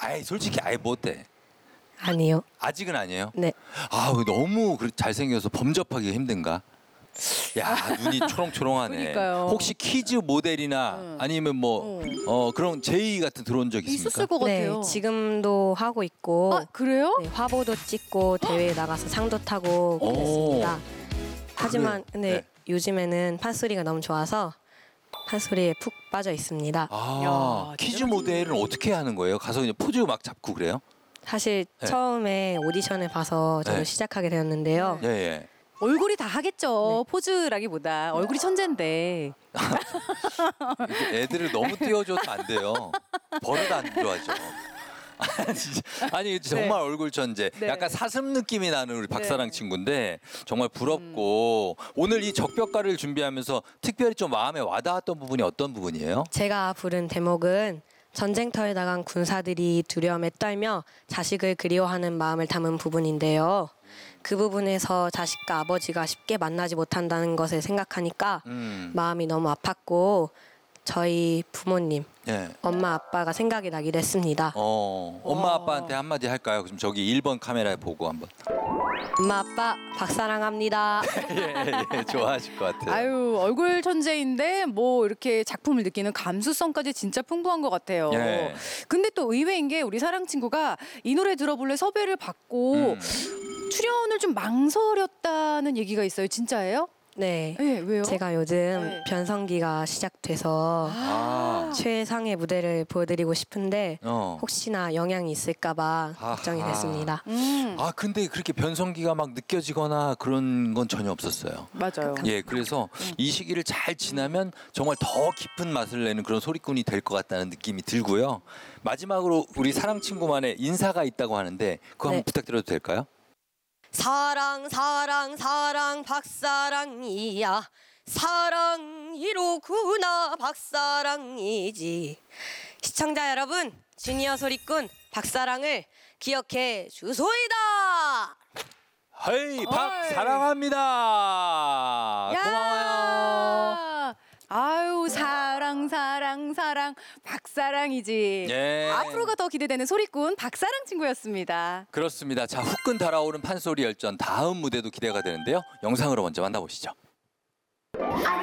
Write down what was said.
아예 솔직히 아예 뭐 어때? 아니요. 아직은 아니에요? 네. 아 너무 잘생겨서 범접하기가 힘든가? 야 눈이 초롱초롱하네. 그러니까요. 혹시 퀴즈 모델이나 아니면 뭐 그런 제의 같은 들어온 적 있습니까? 있었을 것 네, 같아요. 지금도 하고 있고 아, 그래요? 네, 화보도 찍고 대회에 나가서 상도 타고 그랬습니다. 하지만 근데 네. 요즘에는 판소리가 너무 좋아서 판소리에 푹 빠져 있습니다. 아 야, 퀴즈 대단하시네. 모델은 어떻게 하는 거예요? 가서 그냥 포즈 막 잡고 그래요? 사실 네. 처음에 오디션을 봐서 저도 네. 시작하게 되었는데요. 예 예. 얼굴이 다 하겠죠. 포즈라기보다 얼굴이 천재인데. 애들을 너무 띄워줘도 안 돼요. 버릇 안 좋아져. 아니 정말 얼굴 천재. 네. 약간 사슴 느낌이 나는 우리 박사랑 네. 친구인데 정말 부럽고 오늘 이 적벽가를 준비하면서 특별히 좀 마음에 와닿았던 부분이 어떤 부분이에요? 제가 부른 대목은 전쟁터에 나간 군사들이 두려움에 떨며 자식을 그리워하는 마음을 담은 부분인데요. 그 부분에서 자식과 아버지가 쉽게 만나지 못한다는 것을 생각하니까 마음이 너무 아팠고 저희 부모님, 예. 엄마 아빠가 생각이 나기도 했습니다. 엄마 아빠한테 한마디 할까요? 그럼 저기 1번 카메라에 보고 한번. 엄마 아빠 박사랑합니다. 예, 좋아하실 것 같아요. 아유, 얼굴 천재인데 뭐 이렇게 작품을 느끼는 감수성까지 진짜 풍부한 것 같아요. 예. 근데 또 의외인 게 우리 사랑 친구가 이 노래 들어볼래 섭외를 받고 출연을 좀 망설였다는 얘기가 있어요. 진짜예요? 네. 네, 왜요? 제가 요즘 네. 변성기가 시작돼서 최상의 무대를 보여드리고 싶은데 혹시나 영향이 있을까봐 걱정이 됐습니다. 아 근데 그렇게 변성기가 막 느껴지거나 그런 건 전혀 없었어요. 맞아요. 예, 그래서 이 시기를 잘 지나면 정말 더 깊은 맛을 내는 그런 소리꾼이 될 것 같다는 느낌이 들고요. 마지막으로 우리 사랑 친구만의 인사가 있다고 하는데 그거 한번 네. 부탁드려도 될까요? 사랑 사랑 사랑 박사랑이야 사랑이로구나 박사랑이지. 시청자 여러분, 주니어 소리꾼 박사랑을 기억해 주소이다. 헤이 박 사랑합니다. 고마워요. 아유, 사랑 사랑 사랑 박사랑이지. 예. 앞으로가 더 기대되는 소리꾼 박사랑 친구였습니다. 그렇습니다. 자, 후끈 달아오른 판소리 열전 다음 무대도 기대가 되는데요. 영상으로 먼저 만나보시죠. I